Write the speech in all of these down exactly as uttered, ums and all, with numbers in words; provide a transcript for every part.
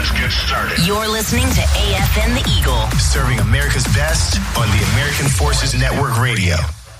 Let's get started. You're listening to A F N The Eagle, serving America's best on the American Forces Network Radio.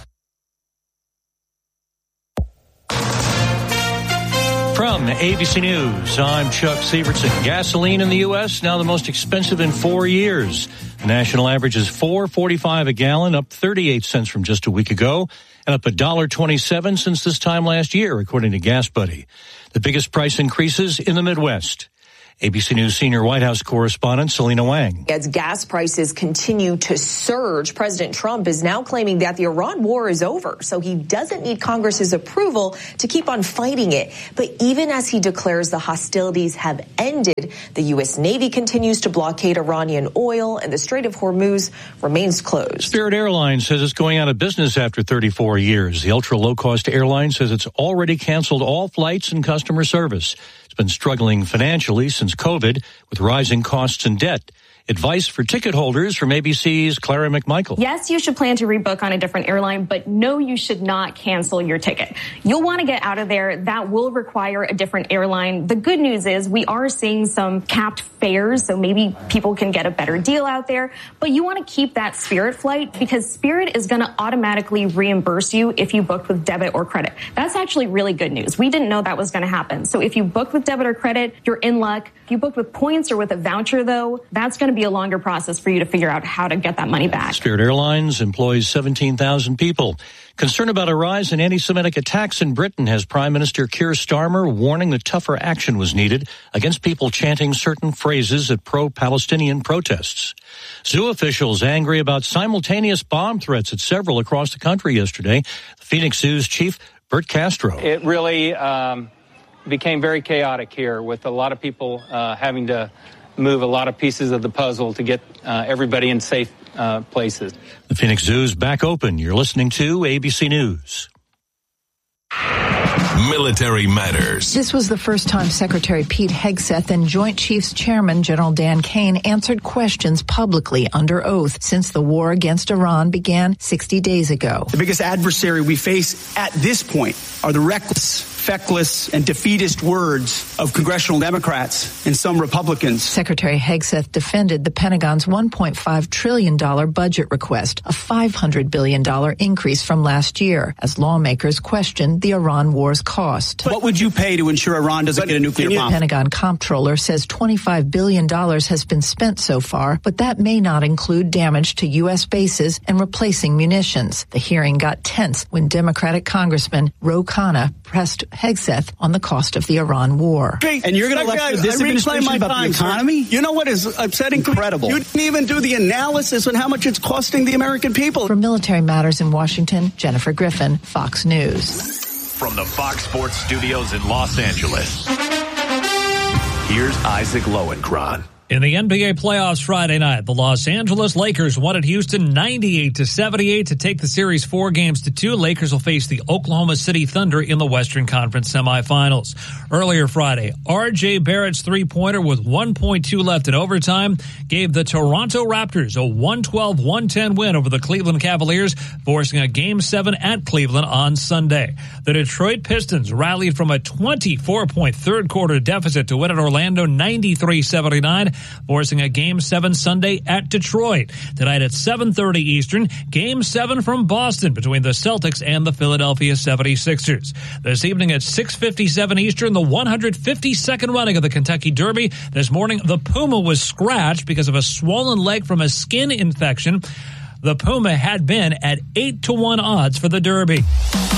From A B C News, I'm Chuck Severson. Gasoline in the U S now the most expensive in four years. The national average is four dollars and forty-five cents a gallon, up thirty-eight cents from just a week ago, and up one dollar and twenty-seven cents since this time last year, according to Gas Buddy. The biggest price increases in the Midwest. A B C News senior White House correspondent Selena Wang. As gas prices continue to surge, President Trump is now claiming that the Iran war is over, so he doesn't need Congress's approval to keep on fighting it. But even as he declares the hostilities have ended, the U S. Navy continues to blockade Iranian oil, and the Strait of Hormuz remains closed. Spirit Airlines says it's going out of business after thirty-four years. The ultra-low-cost airline says it's already canceled all flights and customer service. It's been struggling financially since COVID with rising costs and debt. Advice for ticket holders from A B C's Clara McMichael. Yes, you should plan to rebook on a different airline, but no, you should not cancel your ticket. You'll want to get out of there. That will require a different airline. The good news is we are seeing some capped fares, so maybe people can get a better deal out there. But you want to keep that Spirit flight because Spirit is going to automatically reimburse you if you booked with debit or credit. That's actually really good news. We didn't know that was going to happen. So if you booked with debit or credit, you're in luck. If you booked with points or with a voucher, though, that's going to be a longer process for you to figure out how to get that money back. Spirit Airlines employs seventeen thousand people. Concern about a rise in anti-Semitic attacks in Britain has Prime Minister Keir Starmer warning that tougher action was needed against people chanting certain phrases at pro-Palestinian protests. Zoo officials angry about simultaneous bomb threats at several across the country yesterday. The Phoenix Zoo's chief, Bert Castro. It really um, became very chaotic here with a lot of people uh, having to move a lot of pieces of the puzzle to get uh, everybody in safe uh, places. The Phoenix Zoo's back open. You're listening to A B C News. Military Matters. This was the first time Secretary Pete Hegseth and Joint Chiefs Chairman General Dan Kane answered questions publicly under oath since the war against Iran began sixty days ago. The biggest adversary we face at this point are the reckless, feckless, and defeatist words of congressional Democrats and some Republicans. Secretary Hegseth defended the Pentagon's one point five trillion dollars budget request, a five hundred billion dollars increase from last year, as lawmakers questioned the Iran war's cost. What would you pay to ensure Iran doesn't get a nuclear bomb? The Pentagon comptroller says twenty-five billion dollars has been spent so far, but that may not include damage to U S bases and replacing munitions. The hearing got tense when Democratic Congressman Ro Khanna pressed Hegseth on the cost of the Iran war. And you're going to lecture this administration about the economy? You know what is upsetting? Incredible. You didn't even do the analysis on how much it's costing the American people. For Military Matters in Washington, Jennifer Griffin, Fox News. From the Fox Sports Studios in Los Angeles, here's Isaac Lowenkron. In the N B A playoffs Friday night, the Los Angeles Lakers won at Houston ninety-eight to seventy-eight to take the series four games to two. Lakers will face the Oklahoma City Thunder in the Western Conference semifinals. Earlier Friday, R J Barrett's three-pointer with one point two left in overtime gave the Toronto Raptors a one twelve to one ten win over the Cleveland Cavaliers, forcing a Game seven at Cleveland on Sunday. The Detroit Pistons rallied from a twenty-four point third-quarter deficit to win at Orlando ninety-three seventy-nine, forcing a Game seven Sunday at Detroit. Tonight at seven thirty Eastern, Game seven from Boston between the Celtics and the Philadelphia seventy-sixers. This evening at six fifty-seven Eastern, the one hundred fifty-second running of the Kentucky Derby. This morning, the Puma was scratched because of a swollen leg from a skin infection. The Puma had been at eight to one odds for the Derby.